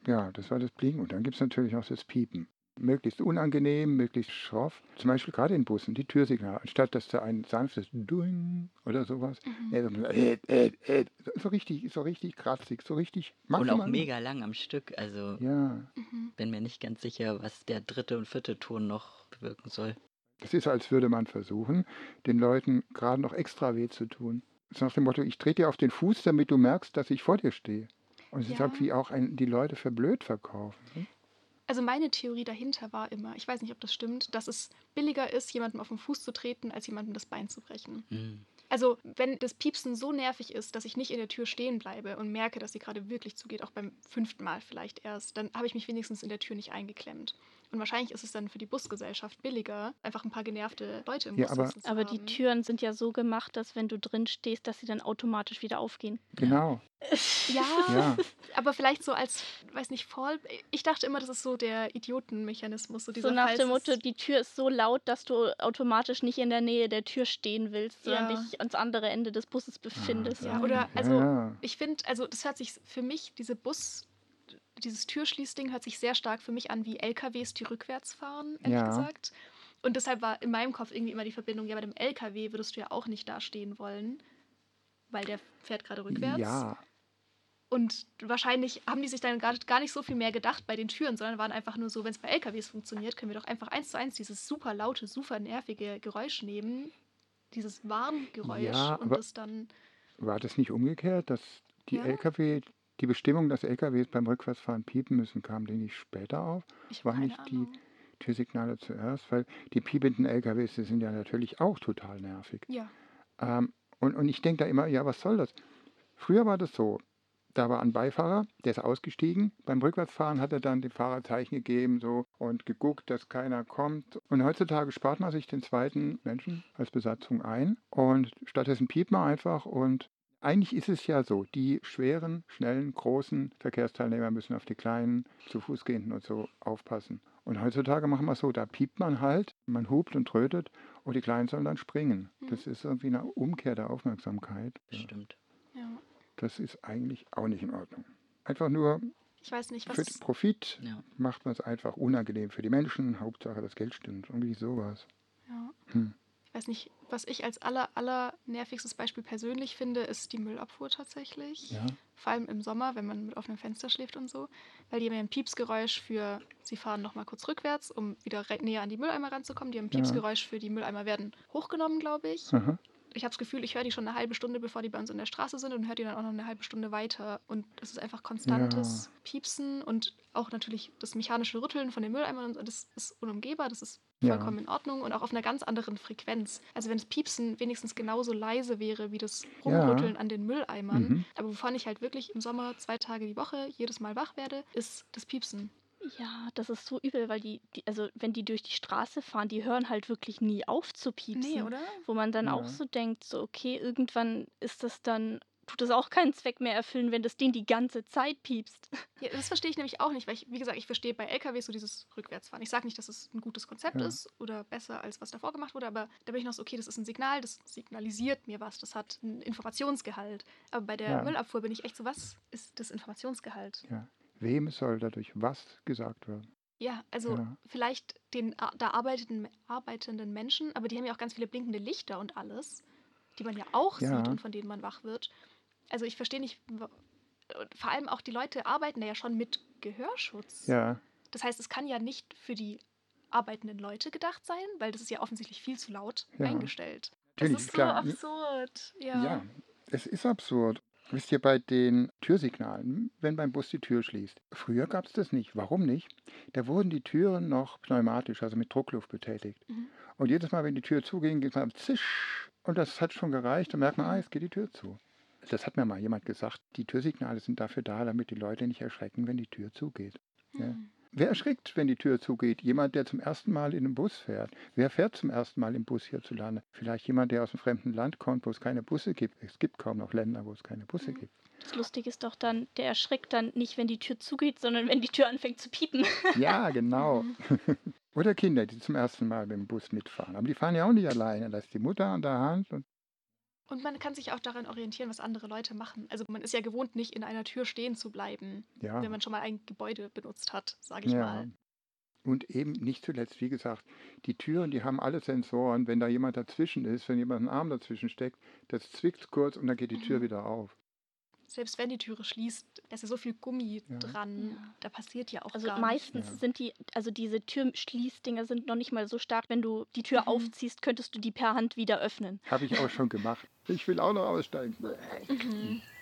Ja, das war das Blinken. Und dann gibt es natürlich noch das Piepen. Möglichst unangenehm, möglichst schroff. Zum Beispiel gerade in Bussen, die Türsignale. Anstatt dass da ein sanftes Duing oder sowas, Mhm. nee, so richtig kratzig, so richtig Und auch maximal. mega lang am Stück. Also Ja, Mhm. bin mir nicht ganz sicher, was der dritte und vierte Ton noch bewirken soll. das ist, als würde man versuchen, den Leuten gerade noch extra weh zu tun. So nach dem Motto, ich trete dir auf den Fuß, damit du merkst, dass ich vor dir stehe. Und es ist Ja. irgendwie auch die Leute für blöd verkaufen. Ne? Also meine Theorie dahinter war immer, ich weiß nicht, ob das stimmt, dass es billiger ist, jemandem auf den Fuß zu treten, als jemandem das Bein zu brechen. Hm. Also, wenn das Piepsen so nervig ist, dass ich nicht in der Tür stehen bleibe und merke, dass sie gerade wirklich zugeht, auch beim 5. Mal vielleicht erst, dann habe ich mich wenigstens in der Tür nicht eingeklemmt. Und wahrscheinlich ist es dann für die Busgesellschaft billiger, einfach ein paar genervte Leute im Ja, Bus aber sitzen zu Aber die haben. Türen sind ja so gemacht, dass wenn du drin stehst, dass sie dann automatisch wieder aufgehen. genau, Ja, ja. aber vielleicht so als, weiß nicht, Ich dachte immer, das ist so der Idiotenmechanismus. So, So dieser nach Fall, dem es Motto, ist- die Tür ist so laut, dass du automatisch nicht in der Nähe der Tür stehen willst, sondern Ja. dich ans andere Ende des Busses befindest. Ja, oder, also, ja. ich finde, also, das hört sich für mich, dieses Türschließding hört sich sehr stark für mich an wie LKWs, die rückwärts fahren, ehrlich Ja. gesagt. Und deshalb war in meinem Kopf irgendwie immer die Verbindung, ja, bei dem LKW würdest du ja auch nicht da stehen wollen, weil der fährt gerade rückwärts. Ja, Und wahrscheinlich haben die sich dann gar nicht so viel mehr gedacht bei den Türen, sondern waren einfach nur so, wenn es bei LKWs funktioniert, können wir doch einfach 1:1 dieses super laute, super nervige Geräusch nehmen, dieses Warngeräusch Ja, und aber das dann, war das nicht umgekehrt, dass die ja, die Bestimmung, dass LKWs beim Rückwärtsfahren piepen müssen, kam die nicht später auf? ich habe Waren keine nicht die Ahnung. Türsignale zuerst? Weil die piependen LKWs, die sind ja natürlich auch total nervig. Ja, Und ich denke da immer, ja, was soll das? Früher war das so, da war ein Beifahrer, der ist ausgestiegen. Beim Rückwärtsfahren hat er dann dem Fahrer Zeichen gegeben so und geguckt, dass keiner kommt. Und heutzutage spart man sich den zweiten Menschen als Besatzung ein und stattdessen piept man einfach. Und eigentlich ist es ja so, die schweren, schnellen, großen Verkehrsteilnehmer müssen auf die kleinen, zu Fuß gehenden und so aufpassen. Und heutzutage machen wir es so, da piept man halt, man hupt und trötet und die Kleinen sollen dann springen. Das ist irgendwie eine Umkehr der Aufmerksamkeit. Ja. Stimmt. ja. Das ist eigentlich auch nicht in Ordnung. Einfach nur Ich weiß nicht, für den Profit Ja. macht man es einfach unangenehm für die Menschen. Hauptsache das Geld stimmt. Irgendwie sowas. Ja. Hm. Ich weiß nicht, was ich als aller nervigstes Beispiel persönlich finde, ist die Müllabfuhr tatsächlich. Ja. Vor allem im Sommer, wenn man mit offenem Fenster schläft und so. Weil die haben ja ein Piepsgeräusch für, sie fahren nochmal kurz rückwärts, um wieder näher an die Mülleimer ranzukommen. Die haben ein Piepsgeräusch für, die Mülleimer werden hochgenommen, glaube ich. Aha. Ich habe das Gefühl, ich höre die schon eine halbe Stunde, bevor die bei uns in der Straße sind und höre die dann auch noch eine halbe Stunde weiter. Und es ist einfach konstantes Piepsen und auch natürlich das mechanische Rütteln von den Mülleimern. Und das ist unumgehbar, das ist vollkommen in Ordnung und auch auf einer ganz anderen Frequenz. Also wenn das Piepsen wenigstens genauso leise wäre wie das Rumrütteln an den Mülleimern. Aber wovon ich halt wirklich im Sommer 2 Tage die Woche jedes Mal wach werde, ist das Piepsen. Ja, das ist so übel, weil also wenn die durch die Straße fahren, die hören halt wirklich nie auf zu piepsen. Nee, oder? Wo man dann auch so denkt, so okay, irgendwann tut das auch keinen Zweck mehr erfüllen, wenn das Ding die ganze Zeit piepst. Ja, das verstehe ich nämlich auch nicht, weil wie gesagt, ich verstehe bei LKWs so dieses Rückwärtsfahren. Ich sage nicht, dass es ein gutes Konzept ist oder besser als was davor gemacht wurde, aber da bin ich noch so, okay, das ist ein Signal, das signalisiert mir was, das hat einen Informationsgehalt. Aber bei der Müllabfuhr bin ich echt so, was ist das Informationsgehalt? Ja. Wem soll dadurch was gesagt werden? Ja, also vielleicht den da arbeitenden Menschen, aber die haben ja auch ganz viele blinkende Lichter und alles, die man ja auch sieht und von denen man wach wird. Also ich verstehe nicht, vor allem auch die Leute arbeiten da ja schon mit Gehörschutz. Ja. Das heißt, es kann ja nicht für die arbeitenden Leute gedacht sein, weil das ist ja offensichtlich viel zu laut eingestellt. Natürlich, das ist klar. so absurd. Ja, es ist absurd. Wisst ihr, bei den Türsignalen, wenn beim Bus die Tür schließt, früher gab es das nicht. Warum nicht? Da wurden die Türen noch pneumatisch, also mit Druckluft betätigt. Und jedes Mal, wenn die Tür zuging, geht man zisch. Und das hat schon gereicht. Dann merkt man, jetzt geht die Tür zu. Das hat mir mal jemand gesagt. Die Türsignale sind dafür da, damit die Leute nicht erschrecken, wenn die Tür zugeht. Ja. Wer erschrickt, wenn die Tür zugeht? Jemand, der zum ersten Mal in einem Bus fährt. Wer fährt zum ersten Mal im Bus hierzulande? Vielleicht jemand, der aus einem fremden Land kommt, wo es keine Busse gibt. Es gibt kaum noch Länder, wo es keine Busse gibt. Das Lustige ist doch dann, der erschrickt dann nicht, wenn die Tür zugeht, sondern wenn die Tür anfängt zu piepen. Ja, genau. Oder Kinder, die zum ersten Mal mit dem Bus mitfahren. Aber die fahren ja auch nicht alleine. Da ist die Mutter an der Hand und Und man kann sich auch daran orientieren, was andere Leute machen. Also man ist ja gewohnt, nicht in einer Tür stehen zu bleiben, Ja, wenn man schon mal ein Gebäude benutzt hat, sage ich ja. mal. Und eben nicht zuletzt, wie gesagt, die Türen, die haben alle Sensoren. Wenn da jemand dazwischen ist, wenn jemand einen Arm dazwischen steckt, das zwickt kurz und dann geht die Tür wieder auf. Selbst wenn die Türe schließt, da ist ja so viel Gummi Ja. dran, Ja. da passiert ja auch Also gar meistens Ja. sind diese Türschließdinger sind noch nicht mal so stark. Wenn du die Tür aufziehst, könntest du die per Hand wieder öffnen. Habe ich auch schon gemacht. Ich will auch noch aussteigen. nichts.